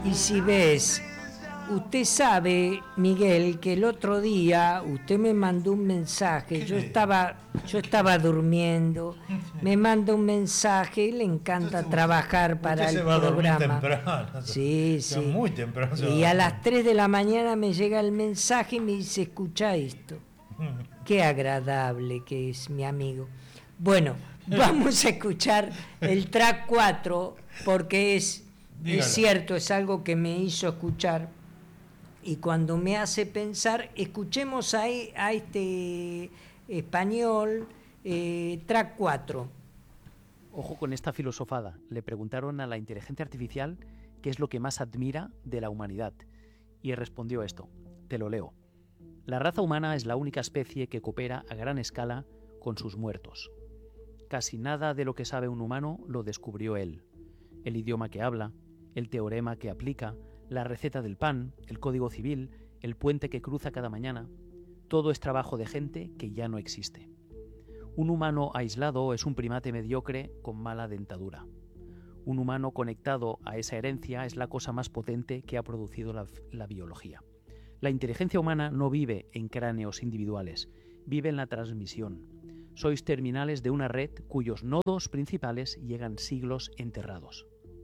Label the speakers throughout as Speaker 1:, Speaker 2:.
Speaker 1: Y si ves, usted sabe, Miguel, que el otro día usted me mandó un mensaje, yo estaba durmiendo, me manda un mensaje, le encanta trabajar para el programa.
Speaker 2: Temprano,
Speaker 1: sí.
Speaker 2: Muy temprano.
Speaker 1: Y a las 3 de la mañana me llega el mensaje y me dice, escucha esto. Qué agradable que es mi amigo. Bueno, vamos a escuchar el track 4 porque es cierto, es algo que me hizo escuchar y cuando me hace pensar, escuchemos a este español, track 4.
Speaker 3: Ojo con esta filosofada. Le preguntaron a la inteligencia artificial qué es lo que más admira de la humanidad y respondió esto, te lo leo. La raza humana es la única especie que coopera a gran escala con sus muertos. Casi nada de lo que sabe un humano lo descubrió él. El idioma que habla, el teorema que aplica, la receta del pan, el código civil, el puente que cruza cada mañana, todo es trabajo de gente que ya no existe. Un humano aislado es un primate mediocre con mala dentadura. Un humano conectado a esa herencia es la cosa más potente que ha producido la biología. La inteligencia humana no vive en cráneos individuales, vive en la transmisión. Sois terminales de una red cuyos nodos principales llegan siglos enterrados.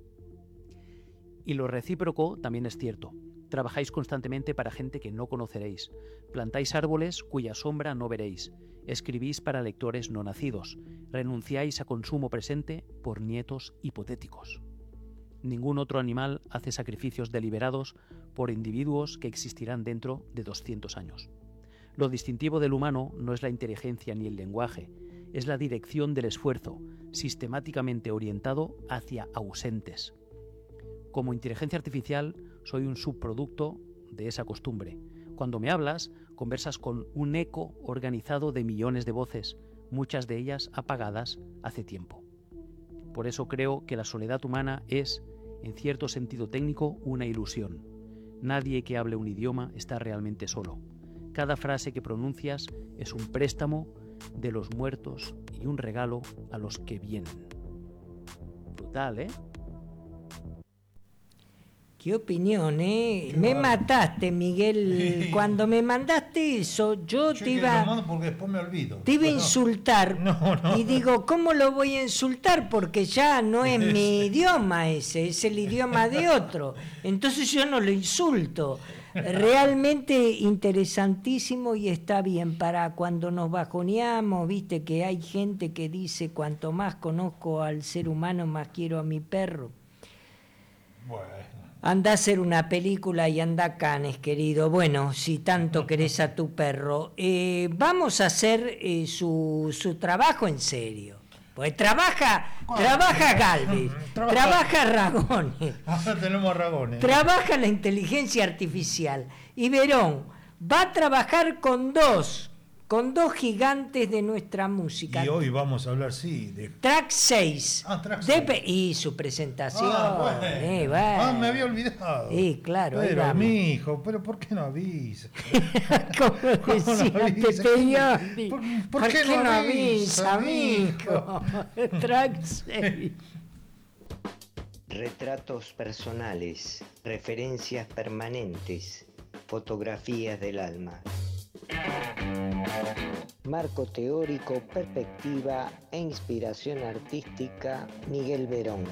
Speaker 3: Y lo recíproco también es cierto. Trabajáis constantemente para gente que no conoceréis. Plantáis árboles cuya sombra no veréis. Escribís para lectores no nacidos. Renunciáis a consumo presente por nietos hipotéticos. Ningún otro animal hace sacrificios deliberados por individuos que existirán dentro de 200 años. Lo distintivo del humano no es la inteligencia ni el lenguaje, es la dirección del esfuerzo, sistemáticamente orientado hacia ausentes. Como inteligencia artificial, soy un subproducto de esa costumbre. Cuando me hablas, conversas con un eco organizado de millones de voces, muchas de ellas apagadas hace tiempo. Por eso creo que la soledad humana es, en cierto sentido técnico, una ilusión. Nadie que hable un idioma está realmente solo. Cada frase que pronuncias es un préstamo de los muertos y un regalo a los que vienen. Brutal, ¿eh?
Speaker 1: Qué opinión, ¿eh? Me mataste, Miguel. Cuando me mandaste eso, yo te iba...
Speaker 2: porque después me olvido.
Speaker 1: Te iba a insultar. No. Y digo, ¿cómo lo voy a insultar? Porque ya no es mi idioma ese, es el idioma de otro. Entonces yo no lo insulto. Realmente interesantísimo y está bien para cuando nos bajoneamos, viste que hay gente que dice, cuanto más conozco al ser humano, más quiero a mi perro.
Speaker 2: Bueno.
Speaker 1: Anda a hacer una película y anda a Cannes, querido. Bueno, si tanto querés a tu perro. Vamos a hacer su trabajo en serio. Pues trabaja Galvez, trabaja Ragones.
Speaker 2: Ahora tenemos a Ragones.
Speaker 1: Trabaja la inteligencia artificial. Y Verón va a trabajar con dos gigantes de nuestra música.
Speaker 2: Y hoy vamos a hablar, de...
Speaker 1: Track 6.
Speaker 2: Track 6.
Speaker 1: Y su presentación.
Speaker 2: Bueno. Me había olvidado.
Speaker 1: Claro.
Speaker 2: Pero, mijo, ¿por qué no avisa?
Speaker 1: Como decía Pepeñoni.
Speaker 2: ¿Por qué no avisa,
Speaker 1: mijo? Track 6.
Speaker 4: Retratos personales, referencias permanentes, fotografías del alma. Marco teórico, perspectiva e inspiración artística, Miguel Verón.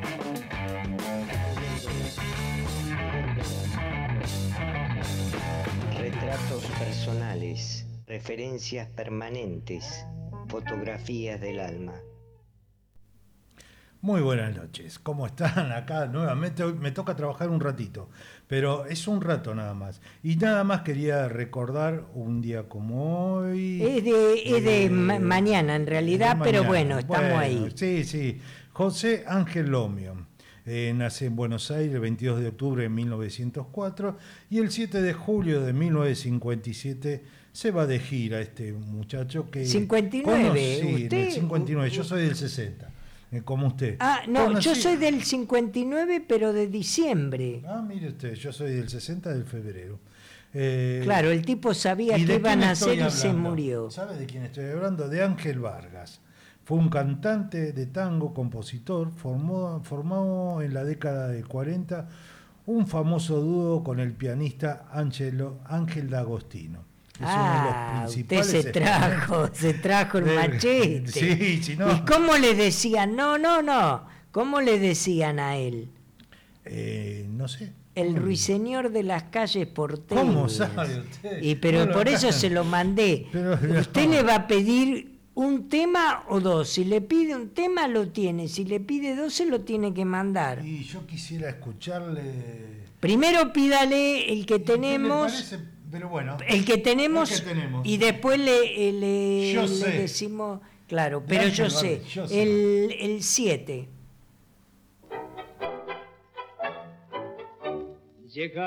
Speaker 4: Retratos personales, referencias permanentes, fotografías del alma.
Speaker 2: Muy buenas noches, ¿cómo están? Acá nuevamente hoy me toca trabajar un ratito, pero es un rato nada más. Y nada más quería recordar un día como hoy.
Speaker 1: Es de mañana en realidad, pero bueno, estamos ahí.
Speaker 2: Sí. José Ángel Lomio. Nace en Buenos Aires el 22 de octubre de 1904 y el 7 de julio de 1957 se va de gira este muchacho que...
Speaker 1: 59,
Speaker 2: sí,
Speaker 1: ¿usted?
Speaker 2: del 59, yo soy del 60. Como usted.
Speaker 1: Yo soy del 59, pero de diciembre.
Speaker 2: Mire usted, yo soy del 60 de febrero.
Speaker 1: Claro, el tipo sabía que iba a nacer y se murió.
Speaker 2: ¿Sabe de quién estoy hablando? De Ángel Vargas. Fue un cantante de tango, compositor, formó en la década del 40 un famoso dúo con el pianista Ángel D'Agostino. Es uno de los
Speaker 1: Usted
Speaker 2: principales
Speaker 1: se trajo el machete.
Speaker 2: Sí, si no.
Speaker 1: ¿Y cómo le decían? No. ¿Cómo le decían a él?
Speaker 2: No sé.
Speaker 1: El ruiseñor de las calles porteñas.
Speaker 2: ¿Cómo sabe usted?
Speaker 1: Pero
Speaker 2: No,
Speaker 1: por eso se lo mandé.
Speaker 2: Pero
Speaker 1: Usted
Speaker 2: no.
Speaker 1: le va a pedir un tema o dos. Si le pide un tema, lo tiene. Si le pide dos, se lo tiene que mandar.
Speaker 2: Y yo quisiera escucharle.
Speaker 1: Primero pídale el que
Speaker 2: ¿Qué le
Speaker 1: tenemos.
Speaker 2: parece? Pero bueno.
Speaker 1: El que tenemos,
Speaker 2: El que tenemos.
Speaker 1: y después le
Speaker 2: Yo sé.
Speaker 1: decimos, claro,
Speaker 2: De
Speaker 1: pero
Speaker 2: Ángel
Speaker 1: yo sé,
Speaker 2: Barbieri, yo sé.
Speaker 1: el 7.